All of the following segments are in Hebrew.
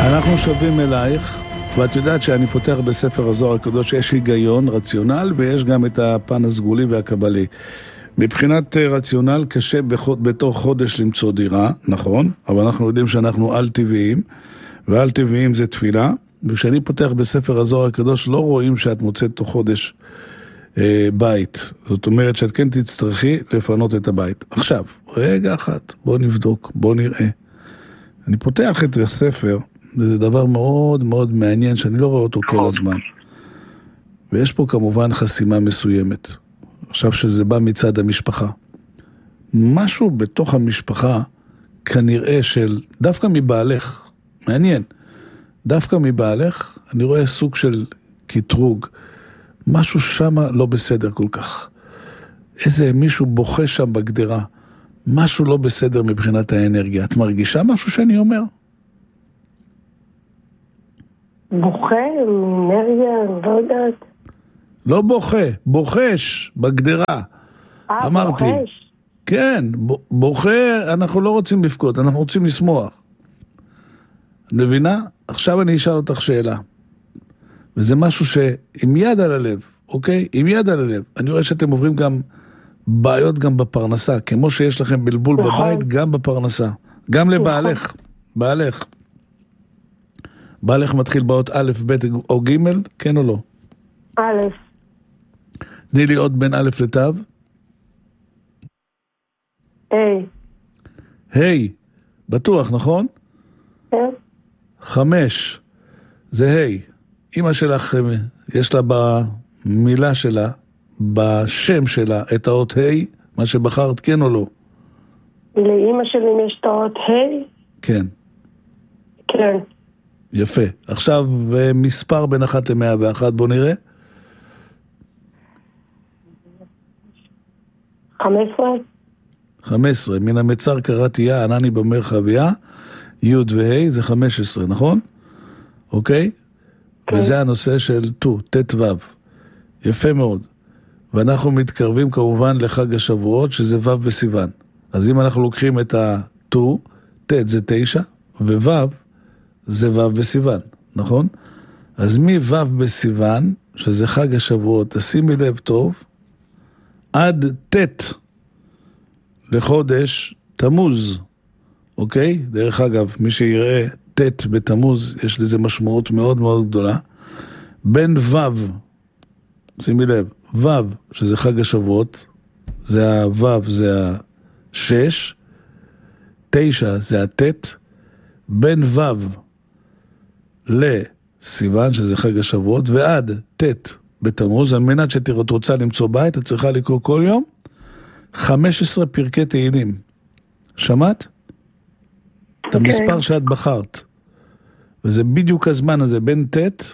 אנחנו שווים אלייך, ואת יודעת שאני פותח בספר הזוהר הקדוש שיש היגיון, רציונל, ויש גם את הפן הסגולי והקבלי. מבחינת רציונל קשה בתוך חודש למצוא דירה, נכון? אבל אנחנו יודעים שאנחנו על טבעיים, ועל טבעיים זה תפילה, וכשאני פותח בספר הזוהר הקדוש לא רואים שאת מוצאת תוך חודש בית. זאת אומרת שאת כן תצטרכי לפנות את הבית. עכשיו, רגע אחת, בוא נבדוק, בוא נראה. אני פותח את הספר, וזה דבר מאוד מאוד מעניין שאני לא רואה אותו כל הזמן. ויש פה כמובן חסימה מסוימת. עכשיו שזה בא מצד המשפחה. משהו בתוך המשפחה כנראה של, דווקא מבעלך, מעניין, דווקא מבעלך אני רואה סוג של קטרוג. משהו שם לא בסדר כל כך. איזה מישהו בוכה שם בגדרה. משהו לא בסדר מבחינת האנרגיה. את מרגישה משהו שאני אומר? בוכה, אנרגיה, לא יודעת. לא בוכה, בוחש בגדרה. אמרתי. בוחש? כן, בוכה, אנחנו לא רוצים לבכות, אנחנו רוצים לשמוח. את מבינה? עכשיו אני אשאל אותך שאלה. וזה משהו שעם יד על הלב, אוקיי? עם יד על הלב. אני רואה שאתם עוברים גם בעיות גם בפרנסה, כמו שיש לכם בלבול בבית, גם בפרנסה. גם לבעלך, בעלך. בעלך מתחיל באות א', ב' או ג', כן או לא? א'. תני לי עוד בין א' לתו. היי, בטוח, נכון? כן. 5, זה היי. אמא שלך, יש לה במילה שלה, בשם שלה, את האות היי, מה שבחרת, כן או לא? לאמא שלי יש את האות היי? כן. כן. יפה. עכשיו מספר בין 1 ל-101, בוא נראה. 15. 15. מן המצר קראתי יה, ענני במרחביה, י' וה' זה 15, נכון? אוקיי? כן. וזה הנושא של ט' ו'. יפה מאוד. ואנחנו מתקרבים כמובן לחג השבועות, שזה ו' בסיוון. אז אם אנחנו לוקחים את ט' זה 9, וו' זה ו' בסיוון, נכון? אז מו' בסיוון, שזה חג השבועות, תשימי לב טוב, עד ט' לחודש תמוז, אוקיי? דרך אגב, מי שיראה ט' בתמוז, יש לזה משמעות מאוד מאוד גדולה. בין ו', שימי לב, ו' שזה חג השבועות, זה הו' זה 6, 9 זה הט', בין ו' לסיוון, שזה חג השבועות, ועד ט' בתמוז, על מנת שאת רוצה למצוא בית, את צריכה לקרוא כל יום 15 פרקי תהילים. שמעת? את המספר שאת בחרת. וזה בדיוק הזמן הזה, בין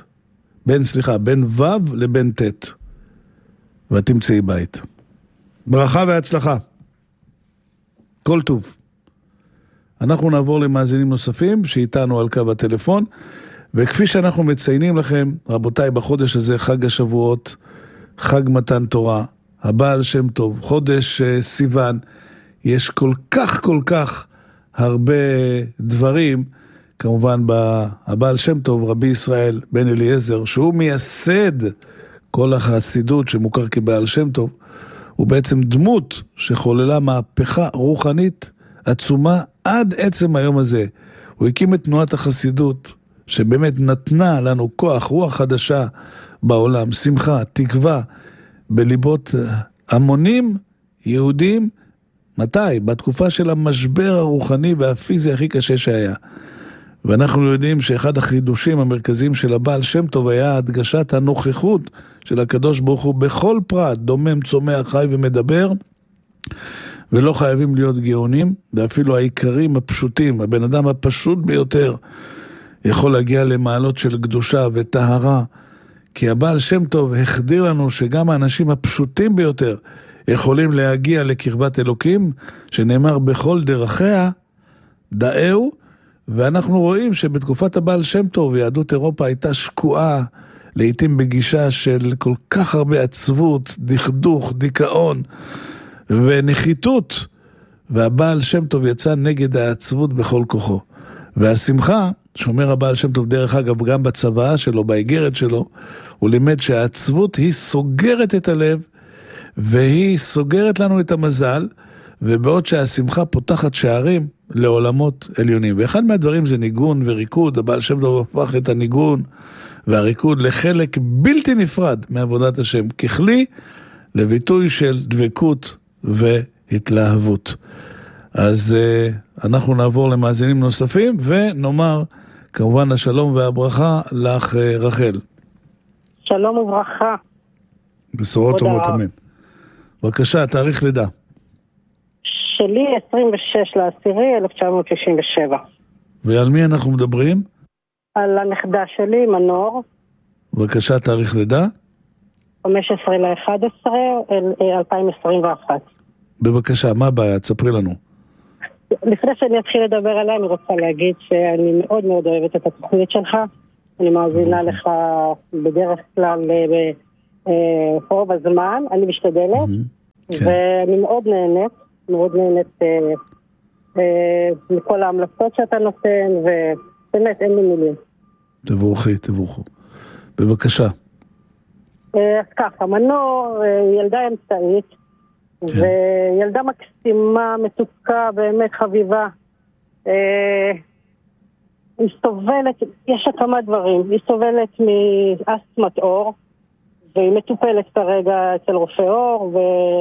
ו' לבין ט'. ואת תמצאי בית. ברכה והצלחה. כל טוב. אנחנו נעבור למאזינים נוספים שאיתנו על קו הטלפון, וכפי שאנחנו מציינים לכם, רבותיי, בחודש הזה חג השבועות, חג מתן תורה, הבעל שם טוב, חודש סיוון, יש כל כך הרבה דברים, כמובן הבעל שם טוב, רבי ישראל בן אליעזר, שהוא מייסד כל החסידות שמוכר כבעל שם טוב, הוא בעצם דמות שחוללה מהפכה רוחנית עצומה עד עצם היום הזה. הוא הקים את תנועת החסידות, שבאמת נתנה לנו כוח, רוח חדשה בעולם, שמחה, תקווה, בליבות המונים יהודים. מתי? בתקופה של המשבר הרוחני והפיזי הכי קשה שהיה. ואנחנו יודעים שאחד החידושים המרכזיים של הבעל שם טוב היה הדגשת הנוכחות של הקדוש ברוך הוא בכל פרט, דומם, צומח, חי ומדבר, ולא חייבים להיות גאונים, ואפילו העיקרים הפשוטים, הבן אדם הפשוט ביותר, יכול להגיע למעלות של קדושה וטהרה, כי הבעל שם טוב החדיר לנו שגם האנשים הפשוטים ביותר יכולים להגיע לקרבת אלוקים, שנאמר בכל דרכיה דאהו, ואנחנו רואים שבתקופת הבעל שם טוב, יהדות אירופה הייתה שקועה, לעתים בגישה של כל כך הרבה עצבות, דכדוך, דיכאון ונחיתות, והבעל שם טוב יצא נגד העצבות בכל כוחו. והשמחה שאומר הבעל שם טוב, דרך אגב, גם בצבא שלו, באיגרת שלו, הוא לימד שהעצבות היא סוגרת את הלב, והיא סוגרת לנו את המזל, ובעוד שהשמחה פותחת שערים לעולמות עליונים. ואחד מהדברים זה ניגון וריקוד, הבעל שם טוב הפך את הניגון והריקוד לחלק בלתי נפרד מעבודת השם, ככלי לביטוי של דבקות והתלהבות. אז אנחנו נעבור למאזינים נוספים, ונאמר כמובן השלום והברכה לך רחל. שלום וברכה. בשורות טובות, אמן. בבקשה, תאריך לידה. שלי 26/10/1967. ועל מי אנחנו מדברים? על הנכדה שלי, מנור. בבקשה, תאריך לידה. 15/11/2021. בבקשה, מה הבעיה? תספרי לנו. לפני שאני אתחיל לדבר עליה, אני רוצה להגיד שאני מאוד מאוד אוהבת את התוכנית שלך. אני מאזינה לך בדרך כלל רוב הזמן, אני משתדלת, ואני מאוד נהנית מכל ההמלצות שאתה נותן, ובאמת אין לי מילים. תבורכו. בבקשה. אז ככה, מנור ילדה אמצעית, וילדה מקסימה, מתוקה, באמת חביבה. היא סובלת, יש כמה דברים, היא סובלת מאסתמת עור, והיא מטופלת כרגע אצל רופא עור,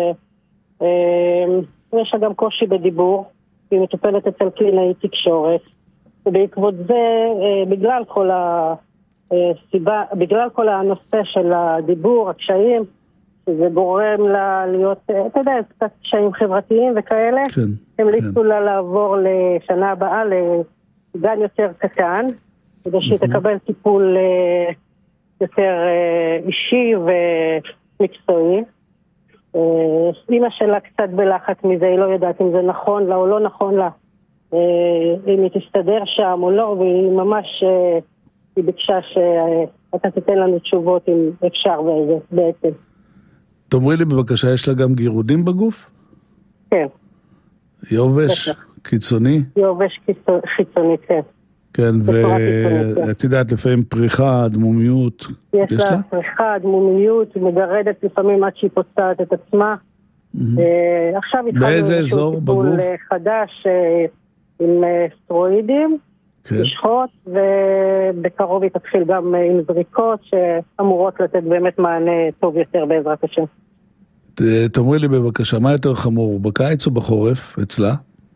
ויש לה גם קושי בדיבור, היא מטופלת אצל קלינאי תקשורת, ובעקבות זה, בגלל כל הנושא של הדיבור, הקשיים, זה גורם לה להיות, אתה יודע, קצת קשיים חברתיים וכאלה, הם ליצו לה לעבור לשנה הבאה לגן יותר קטן, כדי שהיא תקבל טיפול יותר אישי ומקצועי. אמא שלה קצת בלחץ מזה, היא לא יודעת אם זה נכון לה או לא נכון לה, אם היא תסתדר שם או לא, והיא ממש, היא ביקשה שאתה תיתן לנו תשובות אם אפשר בעצם. תאמרי לי בבקשה, יש לה גם גירודים בגוף? כן. יובש קיצוני? יובש חיצוני, כן. כן, ואת יודעת, לפעמים פריחה, דמומיות. יש לה פריחה, דמומיות, מגרדת לפעמים עד שהיא פוצעת את עצמה. עכשיו התחלנו איזשהו טיפול חדש עם סטרואידים, משחות, ובקרוב היא תתחיל גם עם זריקות שאמורות לתת באמת מענה טוב יותר בעזרת השם. תאמרי לי בבקשה, מה יותר חמור, בקיץ או בחורף אצלה?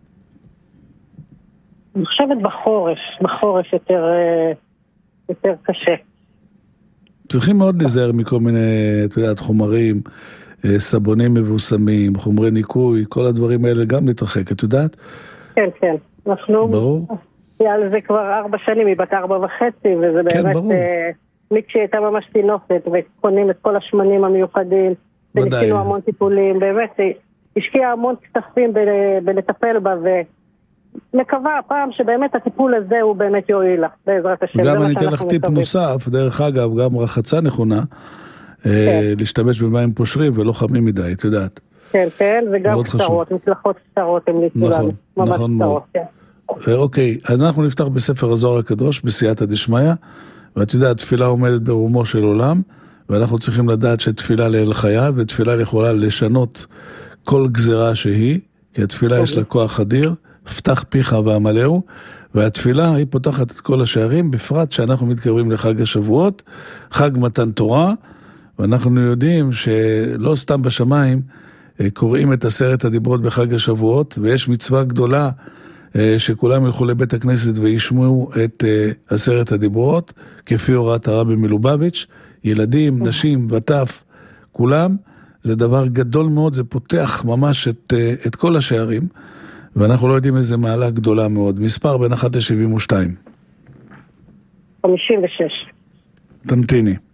אני חושבת בחורף יותר קשה. צריכים מאוד להיזהר מכל מיני, את יודעת, חומרים, סבונים מבוסמים, חומרי ניקוי, כל הדברים האלה גם להתרחק, את יודעת? כן, כן. אנחנו... ברור. על זה כבר 4 שנים, היא בת 4.5, וזה באמת, כשהיא הייתה ממש תינוקת, וקונים את כל השמנים המיוחדים, וניסינו המון טיפולים, באמת, היא השקיעה המון כספים בלטפל בה, ומקווה הפעם שבאמת הטיפול הזה הוא באמת יועיל לה, בעזרת השם. גם אני אתן לך טיפ נוסף, דרך אגב, גם רחצה נכונה, להשתמש במים פושרים ולא חמים מדי, את יודעת. כן, כן, וגם קצרות, מצלחות קצרות הם ניצולן, ממש קצרות, כן. אוקיי, אנחנו נפתח בספר הזוהר הקדוש, בסייעתא דשמיא, ואת יודעת, תפילה עומדת ברומו של עולם, ואנחנו צריכים לדעת שתפילה לאל חיה, ותפילה יכולה לשנות כל גזרה שהיא, כי התפילה יש לה כוח אדיר, פתח פיך ואמלאו, והתפילה היא פותחת את כל השערים, בפרט שאנחנו מתקרבים לחג השבועות, חג מתן תורה, ואנחנו יודעים שלא סתם בשמיים קוראים את 10 הדיברות בחג השבועות, ויש מצווה גדולה שכולם ילכו לבית הכנסת וישמעו את 10 הדיברות, כפי הוראת הרבי מלובביץ', ילדים, נשים וטף, כולם, זה דבר גדול מאוד, זה פותח ממש את כל השערים, ואנחנו לא יודעים איזה מעלה גדולה מאוד. מספר בין 1 ל-72. 56. תמתיני.